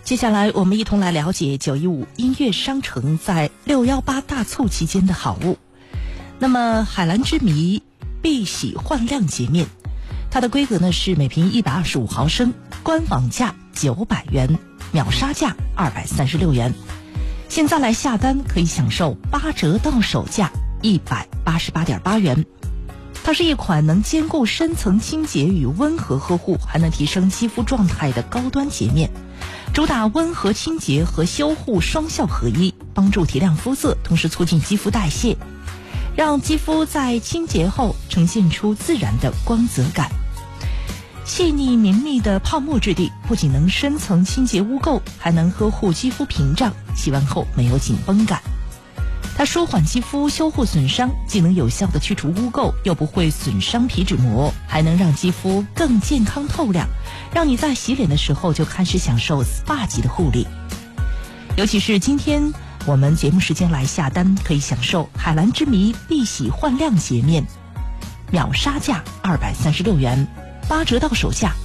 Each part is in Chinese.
接下来我们一同来了解915音乐商城在618大促期间的好物。那么海蓝之谜碧玺焕亮洁面，它的规格呢是每瓶125毫升，官网价900元，秒杀价236元。现在来下单可以享受8折到手价188.8元。它是一款能兼顾深层清洁与温和呵护，还能提升肌肤状态的高端洁面，主打温和清洁和修护双效合一，帮助提亮肤色，同时促进肌肤代谢，让肌肤在清洁后呈现出自然的光泽感。细腻绵密的泡沫质地不仅能深层清洁污垢，还能呵护肌肤屏障，洗完后没有紧绷感。它舒缓肌肤修护损伤，既能有效地去除污垢，又不会损伤皮脂膜，还能让肌肤更健康透亮，让你在洗脸的时候就开始享受 SPA 级的护理。尤其是今天我们节目时间来下单，可以享受海蓝之谜碧玺焕亮洁面，秒杀价236元，8折到手价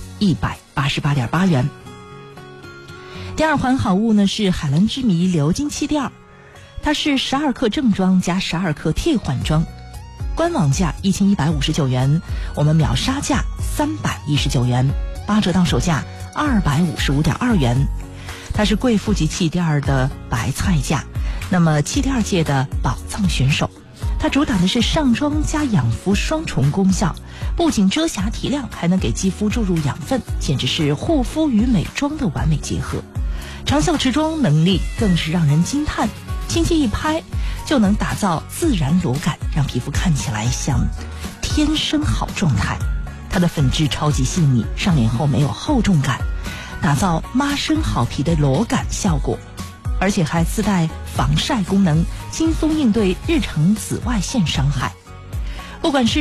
188.8元。第二款好物呢是海蓝之谜鎏金气垫，它是12克正装加12克替换装，官网价1159元，我们秒杀价319元，8折到手价255.2元。它是贵妇级气垫的白菜价，那么气垫界的宝藏选手。它主打的是上妆加养肤双重功效，不仅遮瑕提亮，还能给肌肤注入养分，简直是护肤与美妆的完美结合。长效持妆能力更是让人惊叹，轻轻一拍就能打造自然裸感，让皮肤看起来像天生好状态。它的粉质超级细腻，上脸后没有厚重感，打造妈生好皮的裸感效果，而且还自带防晒功能，轻松应对日常紫外线伤害。不管是